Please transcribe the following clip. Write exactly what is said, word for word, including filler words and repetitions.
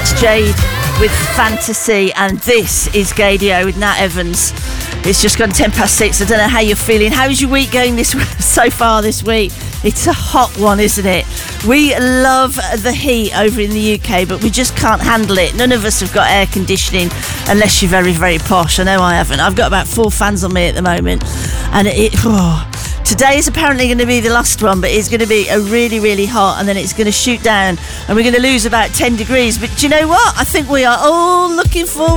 That's Jade with Fantasy, and this is Gadio with Nat Evans. It's just gone ten past six. I don't know how you're feeling. How's your week going this so far this week? It's a hot one, isn't it? We love the heat over in the U K, but we just can't handle it. None of us have got air conditioning unless you're very, very posh. I know I haven't. I've got about four fans on me at the moment, and it... Oh, today is apparently going to be the last one, but it's going to be a really, really hot, and then it's going to shoot down, and we're going to lose about ten degrees. But do you know what? I think we are all looking forward